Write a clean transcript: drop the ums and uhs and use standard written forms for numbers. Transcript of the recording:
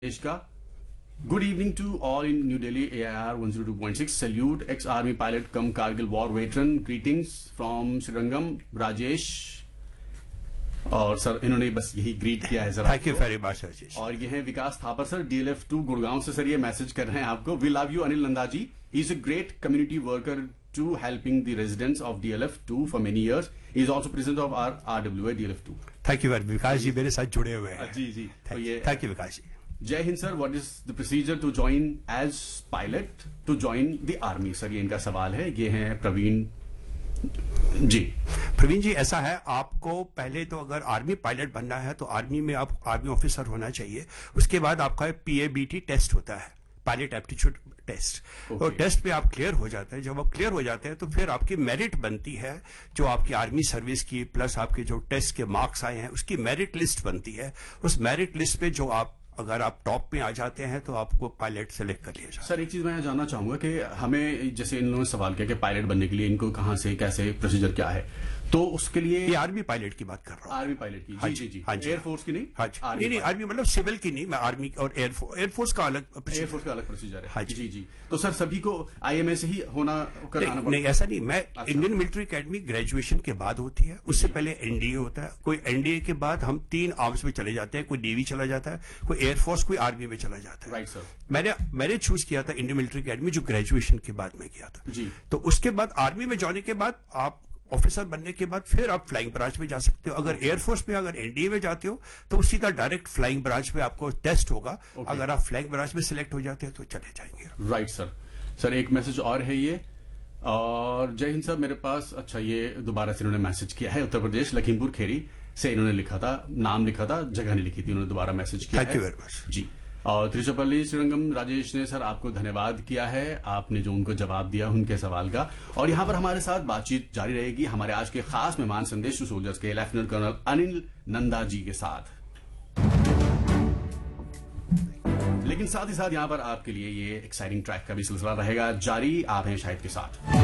देश का good evening to all in new Delhi AIR 102.6 salute ex army pilot come Kargil war veteran greetings from Srirangam Rajesh. और sir इन्होंने बस यही ग्रीट किया है sir. Thank you very much Rajesh. और ये है विकास थापर सर DLF2 गुड़गांव से सर ये मैसेज कर रहे हैं आपको। We love you Anil Nanda ji, he is a great community worker to helping the residents of DLF2 for many years. He is also president of our RWA DLF2. Thank you very विकास जी मेरे साथ जुड़े हुए हैं। जी जी तो ये थैंक यू विकास जी। जय Hind sir, what is the procedure to join as pilot to join the army? Sir ये इनका सवाल है। ये हैं प्रवीण जी। प्रवीण जी ऐसा है, आपको पहले तो अगर आर्मी पायलट बनना है तो आर्मी में आप आर्मी ऑफिसर होना चाहिए। उसके बाद आपका PABT टेस्ट होता है, पायलट एप्टीट्यूड टेस्ट। तो टेस्ट पे आप क्लियर हो जाते हैं। जब आप क्लियर हो जाते हैं तो फिर आपकी मेरिट बनती है, जो आपकी आर्मी सर्विस की प्लस आपके जो टेस्ट के मार्क्स आए हैं उसकी मेरिट लिस्ट बनती है। उस मेरिट लिस्ट पे जो आप अगर आप टॉप में आ जाते हैं तो आपको पायलट सेलेक्ट कर लिया जाए। सर एक चीज मैं जानना चाहूंगा कि हमें जैसे इन लोगों ने सवाल किया कि पायलट बनने के लिए इनको कहां से कैसे प्रोसीजर क्या है, तो उसके लिए ये आर्मी पायलट की बात कर रहा हूँ। आर्मी पायलट की? हाँ जी जी हाँ जी। एयरफोर्स की नहीं? हाँ जी। नहीं आर्मी मतलब सिविल की नहीं, मैं आर्मी और एयरफोर्स का अलग एयरफोर्स का अलग प्रोसीजर है। हाँ जी जी। तो सर सभी को IMA से ही होना कराना नहीं ऐसा नहीं। मैं इंडियन मिलिट्री एकेडमी ग्रेजुएशन के बाद होती है, उससे पहले NDA होता है। कोई NDA के बाद हम 3 आर्म्स में चले जाते हैं, कोई नेवी चला जाता है, कोई एयरफोर्स, कोई आर्मी में चला जाता है। Right sir. मैंने चूज किया था इंडियन मिलिट्री एकेडमी, जो ग्रेजुएशन के बाद में किया था जी। तो उसके बाद आर्मी में जाने के बाद आप ऑफिसर बनने के बाद फिर आप फ्लाइंग ब्रांच में जा सकते हो। अगर एयरफोर्स में अगर NDA में जाते हो तो सीधा डायरेक्ट फ्लाइंग ब्रांच में आपको टेस्ट होगा। अगर आप फ्लाइंग ब्रांच में सिलेक्ट हो जाते हैं तो चले जाएंगे। Right sir. सर एक मैसेज और है ये, और जय हिंद सर मेरे पास, अच्छा ये दोबारा से इन्होंने मैसेज किया है, उत्तर प्रदेश लखीमपुर खेरी से इन्होंने लिखा था, नाम लिखा था, जगह नहीं लिखी थी, उन्होंने दोबारा मैसेज किया। थैंक यू वेरी मच जी। और त्रिचुपल्ली श्रीरंगम राजेश ने सर आपको धन्यवाद किया है, आपने जो उनको जवाब दिया उनके सवाल का। और यहाँ पर हमारे साथ बातचीत जारी रहेगी हमारे आज के खास मेहमान संदेश टू सोल्जर्स के लेफ्टिनेंट कर्नल अनिल नंदा जी के साथ। लेकिन साथ ही साथ यहाँ पर आपके लिए ये एक्साइटिंग ट्रैक का भी सिलसिला रहेगा जारी। आप हैं शाहिद के साथ।